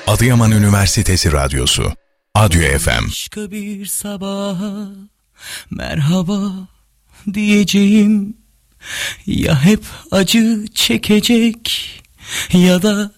Adıyaman Üniversitesi Radyosu Adyo FM. Başka bir sabaha merhaba diyeceğim. Ya hep acı çekecek ya da